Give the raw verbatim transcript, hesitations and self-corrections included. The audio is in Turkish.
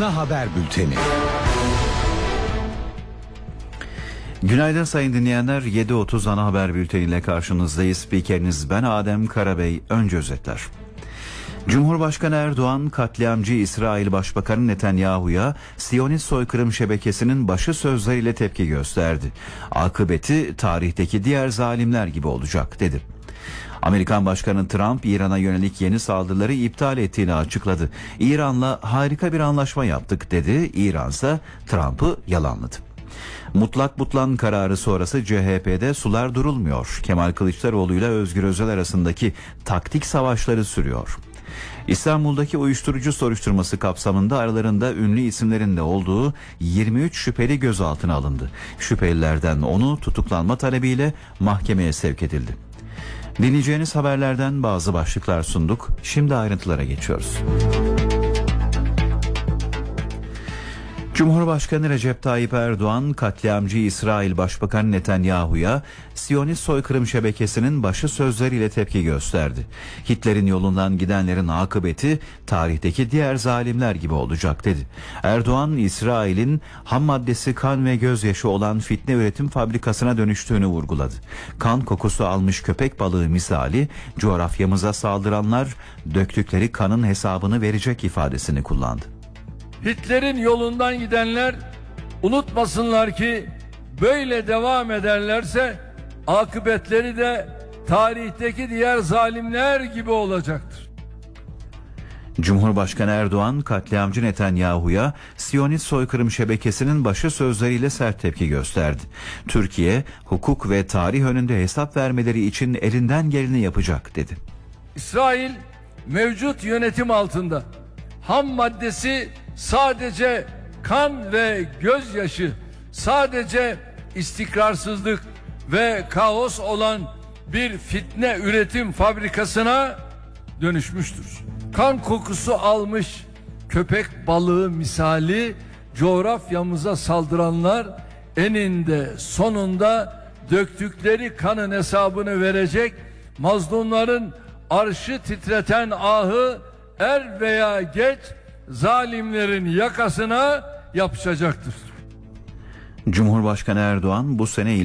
Ana Haber Bülteni. Günaydın sayın dinleyenler. yedi otuz Ana Haber Bülteni ile karşınızdayız. Spikeriniz ben Adem Karabey. Önce özetler. Cumhurbaşkanı Erdoğan, katliamcı İsrail Başbakanı Netanyahu'ya Siyonist soykırım şebekesinin başı sözleriyle tepki gösterdi. Akıbeti tarihteki diğer zalimler gibi olacak dedi. Amerikan Başkanı Trump, İran'a yönelik yeni saldırıları iptal ettiğini açıkladı. İran'la harika bir anlaşma yaptık dedi. İran ise Trump'ı yalanladı. Mutlak Butlan kararı sonrası C H P'de sular durulmuyor. Kemal Kılıçdaroğlu ile Özgür Özel arasındaki taktik savaşları sürüyor. İstanbul'daki uyuşturucu soruşturması kapsamında aralarında ünlü isimlerin de olduğu yirmi üç şüpheli gözaltına alındı. Şüphelilerden onu tutuklanma talebiyle mahkemeye sevk edildi. Dinleyeceğiniz haberlerden bazı başlıklar sunduk. Şimdi ayrıntılara geçiyoruz. Cumhurbaşkanı Recep Tayyip Erdoğan, katliamcı İsrail Başbakanı Netanyahu'ya Siyonist soykırım şebekesinin başı sözleriyle tepki gösterdi. Hitler'in yolundan gidenlerin akıbeti tarihteki diğer zalimler gibi olacak dedi. Erdoğan, İsrail'in ham maddesi kan ve gözyaşı olan fitne üretim fabrikasına dönüştüğünü vurguladı. Kan kokusu almış köpek balığı misali, coğrafyamıza saldıranlar döktükleri kanın hesabını verecek ifadesini kullandı. Hitler'in yolundan gidenler unutmasınlar ki böyle devam ederlerse akıbetleri de tarihteki diğer zalimler gibi olacaktır. Cumhurbaşkanı Erdoğan, katliamcı Netanyahu'ya Siyonist soykırım şebekesinin başı sözleriyle sert tepki gösterdi. Türkiye, hukuk ve tarih önünde hesap vermeleri için elinden geleni yapacak dedi. İsrail mevcut yönetim altında ham maddesi sadece kan ve gözyaşı, sadece istikrarsızlık ve kaos olan bir fitne üretim fabrikasına dönüşmüştür. Kan kokusu almış köpek balığı misali coğrafyamıza saldıranlar eninde sonunda döktükleri kanın hesabını verecek, mazlumların arşı titreten ahı er veya geç zalimlerin yakasına yapışacaktır. Cumhurbaşkanı Erdoğan bu sene